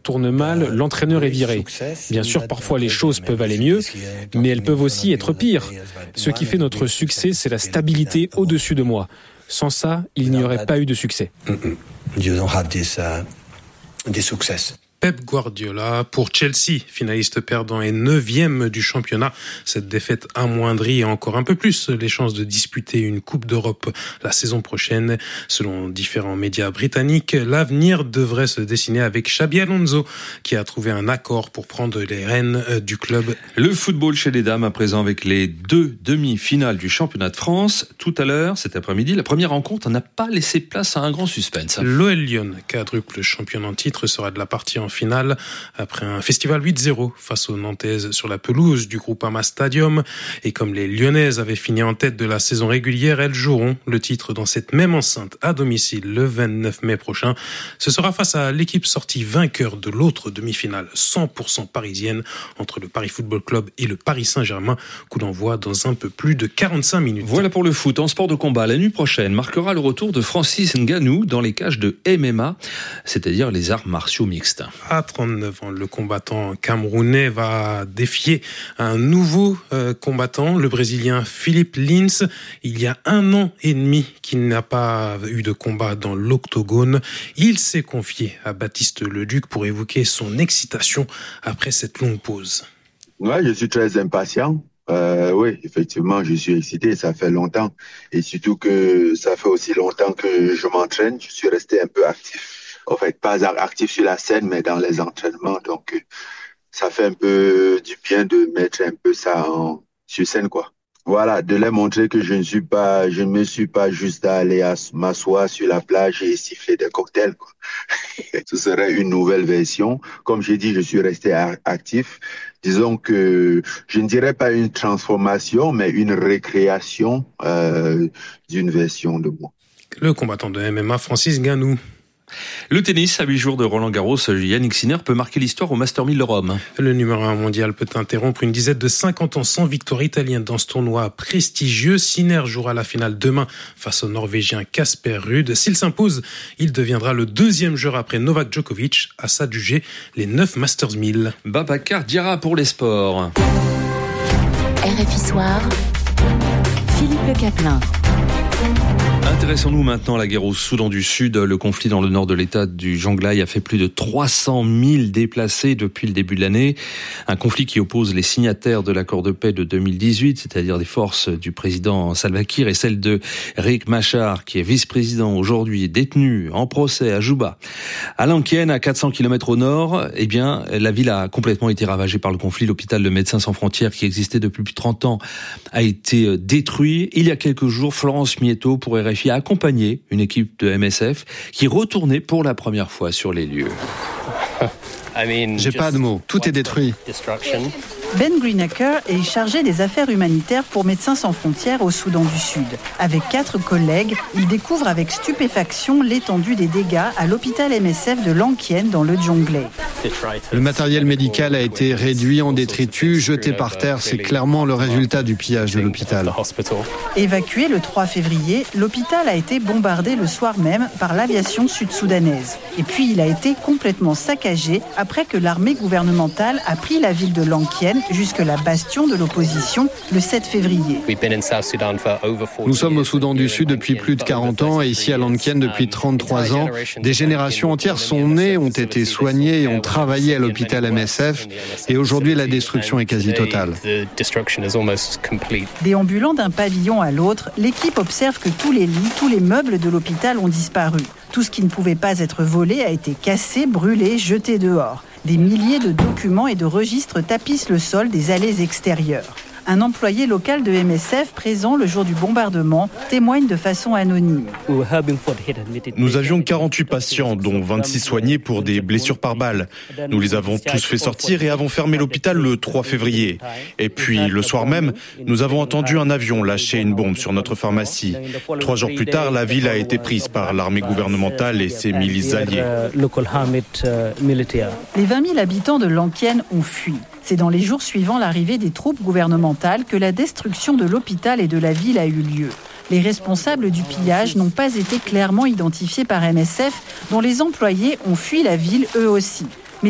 tourne mal, l'entraîneur est viré. Bien sûr, parfois les choses peuvent aller mieux, mais elles peuvent aussi être pires. Ce qui fait notre succès, c'est la stabilité au-dessus de moi. Sans ça, il n'y aurait pas eu de succès. Pep Guardiola pour Chelsea, finaliste perdant et 9e du championnat. Cette défaite amoindrit encore un peu plus les chances de disputer une Coupe d'Europe la saison prochaine. Selon différents médias britanniques, l'avenir devrait se dessiner avec Xabi Alonso, qui a trouvé un accord pour prendre les rênes du club. Le football chez les dames à présent avec les 2 demi-finales du championnat de France. Tout à l'heure, cet après-midi, la première rencontre n'a pas laissé place à un grand suspense. L'OL Lyon, quadruple champion en titre, sera de la partie en finale après un festival 8-0 face aux Nantaises sur la pelouse du Groupama Stadium. Et comme les Lyonnaises avaient fini en tête de la saison régulière, elles joueront le titre dans cette même enceinte à domicile le 29 mai prochain. Ce sera face à l'équipe sortie vainqueur de l'autre demi-finale 100% parisienne entre le Paris Football Club et le Paris Saint-Germain. Coup d'envoi dans un peu plus de 45 minutes. Voilà pour le foot. En sport de combat, la nuit prochaine marquera le retour de Francis Ngannou dans les cages de MMA, c'est-à-dire les arts martiaux mixtes. À 39 ans, le combattant camerounais va défier un nouveau combattant, le Brésilien Philippe Lins. Il y a 1 an et demi qu'il n'a pas eu de combat dans l'octogone. Il s'est confié à Baptiste Leduc pour évoquer son excitation après cette longue pause. Ouais, je suis très impatient. Oui, effectivement, je suis excité, ça fait longtemps. Et surtout que ça fait aussi longtemps que je m'entraîne. Je suis resté un peu actif. En fait, pas actif sur la scène, mais dans les entraînements. Donc, ça fait un peu du bien de mettre un peu ça sur scène, quoi. Voilà, de leur montrer que je ne me suis pas juste allé m'asseoir sur la plage et siffler des cocktails, quoi. Ce serait une nouvelle version. Comme j'ai dit, je suis resté actif. Disons que je ne dirais pas une transformation, mais une récréation d'une version de moi. Le combattant de MMA, Francis Ngannou. Le tennis, à 8 jours de Roland-Garros, Yannick Sinner peut marquer l'histoire au Master 1000 de Rome. Le numéro 1 mondial peut interrompre une dizaine de 50 ans sans victoire italienne dans ce tournoi prestigieux. Sinner jouera la finale demain face au Norvégien Casper Ruud. S'il s'impose, il deviendra le 2e joueur après Novak Djokovic à s'adjuger les 9 Masters 1000. Babacar Diarra pour les sports. RFI Soir, Philippe Le Caplin. Intéressons-nous maintenant à la guerre au Soudan du Sud. Le conflit dans le nord de l'état du Jonglei a fait plus de 300 000 déplacés depuis le début de l'année. Un conflit qui oppose les signataires de l'accord de paix de 2018, c'est-à-dire des forces du président Salva Kiir et celles de Riek Machar, qui est vice-président aujourd'hui, détenu en procès à Juba. À Lankien, à 400 km au nord, la ville a complètement été ravagée par le conflit. L'hôpital de Médecins sans frontières, qui existait depuis plus de 30 ans, a été détruit. Il y a quelques jours, Florence Mieto pour RFI a accompagné une équipe de MSF qui retournait pour la première fois sur les lieux. J'ai pas de mots, tout est détruit. Ben Greenacre est chargé des affaires humanitaires pour Médecins sans frontières au Soudan du Sud. Avec 4 collègues, il découvre avec stupéfaction l'étendue des dégâts à l'hôpital MSF de Lankien dans le Jonglei. Le matériel médical a été réduit en détritus, jeté par terre. C'est clairement le résultat du pillage de l'hôpital. Évacué le 3 février, l'hôpital a été bombardé le soir même par l'aviation sud-soudanaise. Et puis il a été complètement saccagé après que l'armée gouvernementale a pris la ville de Lankien, jusque-là bastion de l'opposition, le 7 février. Nous sommes au Soudan du Sud depuis plus de 40 ans et ici à Lankien depuis 33 ans. Des générations entières sont nées, ont été soignées et ont travaillé à l'hôpital MSF. Et aujourd'hui, la destruction est quasi totale. Déambulant d'un pavillon à l'autre, l'équipe observe que tous les lits, tous les meubles de l'hôpital ont disparu. Tout ce qui ne pouvait pas être volé a été cassé, brûlé, jeté dehors. Des milliers de documents et de registres tapissent le sol des allées extérieures. Un employé local de MSF présent le jour du bombardement témoigne de façon anonyme. Nous avions 48 patients, dont 26 soignés pour des blessures par balle. Nous les avons tous fait sortir et avons fermé l'hôpital le 3 février. Et puis, le soir même, nous avons entendu un avion lâcher une bombe sur notre pharmacie. 3 jours plus tard, la ville a été prise par l'armée gouvernementale et ses milices alliées. Les 20 000 habitants de Lankien ont fui. C'est dans les jours suivant l'arrivée des troupes gouvernementales que la destruction de l'hôpital et de la ville a eu lieu. Les responsables du pillage n'ont pas été clairement identifiés par MSF, dont les employés ont fui la ville eux aussi.